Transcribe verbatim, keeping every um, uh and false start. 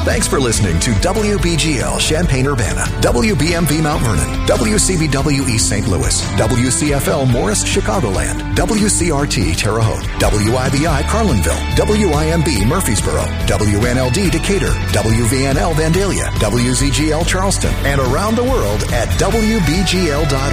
Thanks for listening to W B G L Champaign-Urbana, W B M V Mount Vernon, W C B W East Saint Louis, W C F L Morris Chicagoland, W C R T Terre Haute, W I B I Carlinville, W I M B Murfreesboro, W N L D Decatur, W V N L Vandalia, W Z G L Charleston, and around the world at W B G L dot